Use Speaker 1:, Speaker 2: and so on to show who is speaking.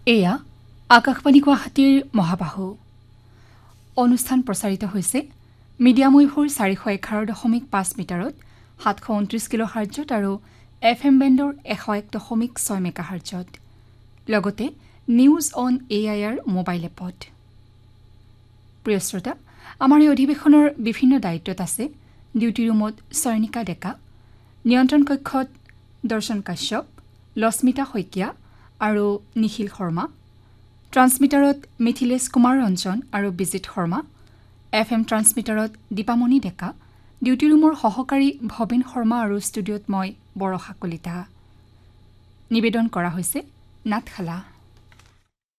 Speaker 1: এয়া আকাশবাণী গুৱাহাটীৰ মহাবাহু অনুষ্ঠান প্ৰচাৰিত হৈছে মিডিয়াম ৱেভৰ 411.5 মিটাৰত 729 কিলোহাৰ্টজত আৰু FM বেণ্ডৰ 101.6 মেগাহাৰ্টজত লগতে নিউজ অন AIR মোবাইল এপত। প্ৰিয় শ্ৰোতা, আমাৰ এই অধিৱেশনৰ বিভিন্ন দায়িত্বত আছে ডিউটি ৰুমত চয়নিকা ডেকা, নিয়ন্ত্ৰণ কক্ষত দৰ্শন কাশ্যপ, লস্মিতা শইকীয়া আৰু নিখিল শৰ্মা, ট্ৰান্সমিটাৰত মিথিলেশ কুমাৰ ৰঞ্জন আৰু বিজিত শৰ্মা, FM ট্ৰান্সমিটাৰত দীপামণি ডেকা, ডিউটি ৰুমৰ সহকাৰী ভৱেন শৰ্মা আৰু ষ্টুডিঅ'ত মই বৰষা কলিতা। নিবেদন কৰা হৈছে নাটশালা।